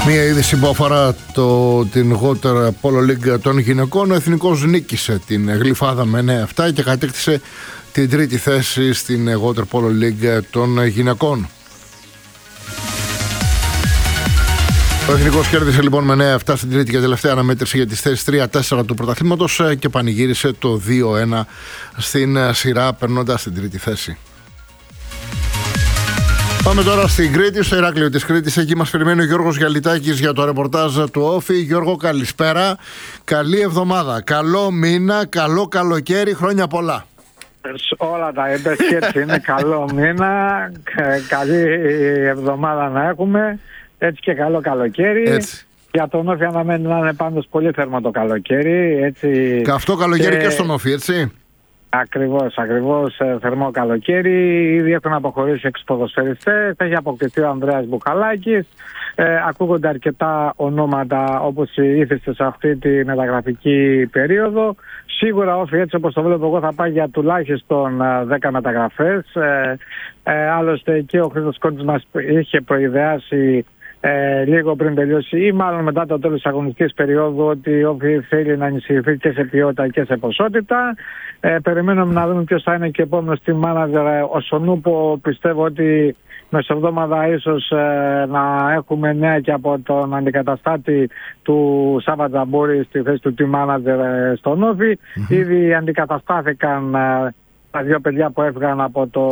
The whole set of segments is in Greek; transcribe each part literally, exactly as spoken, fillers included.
Μία είδηση που αφορά το, την Water Polo League των γυναικών. Ο Εθνικός νίκησε την Γλυφάδα με εννέα επτά και κατέκτησε την τρίτη θέση στην Water Polo League των γυναικών. Ο Εθνικός κέρδισε λοιπόν με εννέα επτά στην τρίτη και τελευταία αναμέτρηση για τις θέσεις τρία τέσσερα του πρωταθλήματος και πανηγύρισε το δύο ένα στην σειρά, περνώντας στην τρίτη θέση. Πάμε τώρα στην Κρήτη, στο Ηράκλειο της Κρήτης. Εκεί μας περιμένει ο Γιώργος Γιαλιτάκης για το ρεπορτάζ του Όφη. Γιώργο, καλησπέρα. Καλή εβδομάδα, καλό μήνα, καλό καλοκαίρι, χρόνια πολλά. Όλα τα είπες και έτσι είναι. Καλό μήνα, καλή εβδομάδα να έχουμε, έτσι και καλό καλοκαίρι. Έτσι. Για τον Όφη αναμένει να είναι πάντως πολύ θέρμο το καλοκαίρι. Έτσι. Καυτό καλοκαίρι και, και στον Όφη, έτσι. Ακριβώς, ακριβώς, θερμό καλοκαίρι. Ήδη έχουν αποχωρήσει έξι ποδοσφαιριστές. Έχει αποκτηθεί ο Ανδρέας Μπουχαλάκης. Ε, ακούγονται αρκετά ονόματα όπως ήθιστε σε αυτή τη μεταγραφική περίοδο. Σίγουρα Όφη, έτσι όπως το βλέπω εγώ, θα πάει για τουλάχιστον δέκα μεταγραφές. Ε, ε, άλλωστε και ο Χρήστος Κόντης μας είχε προειδεάσει Ε, λίγο πριν τελειώσει ή μάλλον μετά το τέλος της αγωνιστικής περίοδου ότι Όφη θέλει να ενισχυθεί και σε ποιότητα και σε ποσότητα. Ε, περιμένουμε να δούμε ποιος θα είναι και επόμενος team manager. Ο Σονούπο πιστεύω ότι μεσοβδόμαδα ίσως ε, να έχουμε νέα και από τον αντικαταστάτη του Σάβα Τζαμπούρη στη θέση του team manager ε, στον Όφη. Mm-hmm. Ήδη αντικαταστάθηκαν ε, τα δύο παιδιά που έφυγαν από το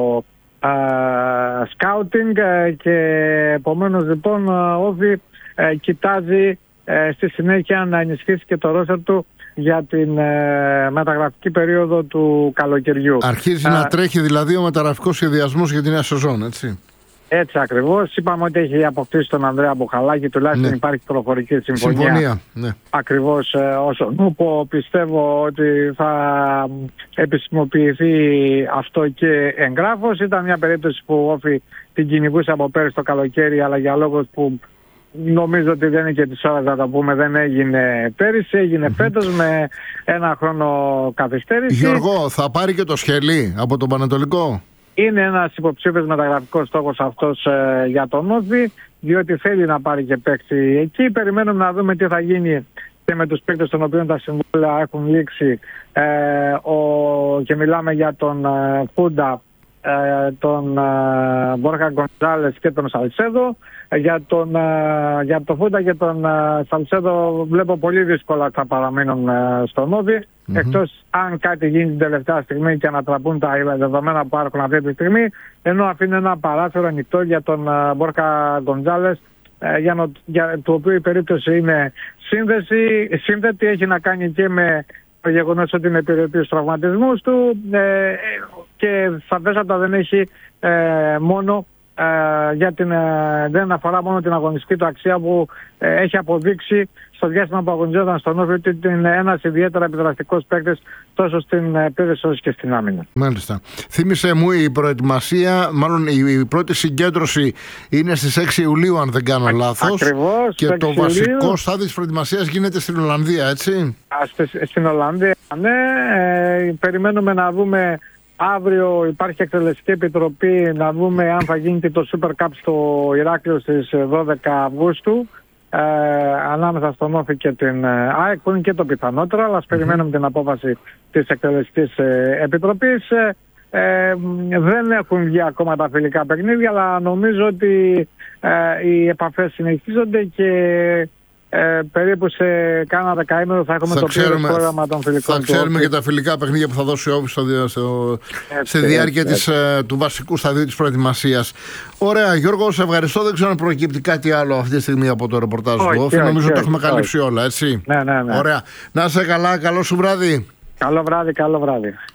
σκάουτινγκ uh, uh, και επομένως λοιπόν ο Όφη uh, κοιτάζει uh, στη συνέχεια να ενισχύσει και το ρόστερ του για την uh, μεταγραφική περίοδο του καλοκαιριού. Αρχίζει uh, να τρέχει δηλαδή ο μεταγραφικός σχεδιασμός για την νέα σεζόν, έτσι. Έτσι ακριβώς. Είπαμε ότι έχει αποκτήσει τον Ανδρέα Μπουχαλάκη, τουλάχιστον ναι. Υπάρχει προφορική συμφωνία. Συμφωνία, ναι. Ακριβώς όσο νούπο. Πιστεύω ότι θα επισημοποιηθεί αυτό και εγγράφος. Ήταν μια περίπτωση που ο Όφη την κυνηγούσε από πέρυσι το καλοκαίρι, αλλά για λόγους που νομίζω ότι δεν είναι και τις ώρες να τα πούμε, δεν έγινε πέρυσι, έγινε mm-hmm. φέτος με ένα χρόνο καθυστέρηση. Γιώργο, θα πάρει και το Σχελί από τον Πανετολικό. Είναι ένας υποψήφιος μεταγραφικός στόχος αυτός ε, για τον Όφη, διότι θέλει να πάρει και παίκτη εκεί. Περιμένουμε να δούμε τι θα γίνει και με τους παίκτες των οποίων τα συμβόλαια έχουν λήξει ε, ο, και μιλάμε για τον ε, Φούντα, ε, τον ε, Μπόρχα Γκονζάλες και τον Σαλσέδο. Για τον, ε, για τον Φούντα και τον ε, Σαλσέδο βλέπω πολύ δύσκολα θα παραμείνουν ε, στον Όφη. Mm-hmm. Εκτός αν κάτι γίνει την τελευταία στιγμή και ανατραπούν τα δεδομένα που υπάρχουν αυτή τη στιγμή, ενώ αφήνει ένα παράθυρο ανοιχτό για τον uh, Μπόρκα Γκοντζάλες, uh, για, νο, για το οποίο η περίπτωση είναι σύνδεση. Σύνδετη έχει να κάνει και με το γεγονός ότι είναι επιρρεπή στους τραυματισμούς του ε, και σαφέστατα δεν έχει ε, μόνο Uh, για την, uh, δεν αφορά μόνο την αγωνιστική του αξία που uh, έχει αποδείξει στο διάστημα που αγωνιζόταν στον Όφη ότι είναι ένας ιδιαίτερα επιδραστικός παίκτης τόσο στην επίδεση όσο και στην άμυνα. Μάλιστα. Θύμισε μου η προετοιμασία, μάλλον η, η πρώτη συγκέντρωση είναι στις έξι Ιουλίου αν δεν κάνω λάθος. Ακριβώς. Και το βασικό στάδιο της προετοιμασίας γίνεται στην Ολλανδία, έτσι. Α, στη, στην Ολλανδία, ναι. Ε, περιμένουμε να δούμε. Αύριο υπάρχει εκτελεστική επιτροπή να δούμε αν θα γίνει και το Super Cup στο Ηράκλειο στις δώδεκα Αυγούστου ε, ανάμεσα στον Όφη και την ΑΕΚ, που είναι και το πιθανότερο, αλλά ας περιμένουμε την απόφαση της εκτελεστικής ε, επιτροπής. Ε, ε, δεν έχουν βγει ακόμα τα φιλικά παιχνίδια, αλλά νομίζω ότι ε, οι επαφές συνεχίζονται και Ε, περίπου σε κάνα δεκαήμερο θα έχουμε θα το πλήρες πρόγραμμα των φιλικών. Θα ξέρουμε και τα φιλικά παιχνίδια που θα δώσει ο Όφης στο, στο, στη διάρκεια έτσι, της, έτσι. του βασικού σταδίου της προετοιμασίας. Ωραία, Γιώργο, σε ευχαριστώ. Δεν ξέρω αν προκύπτει κάτι άλλο αυτή τη στιγμή από το ρεπορτάζ του Όφη. Νομίζω ότι το έχουμε καλύψει όλα, έτσι. Ναι, ναι, ναι. Ωραία. Να είσαι καλά, καλό σου βράδυ. Καλό βράδυ, καλό βράδυ.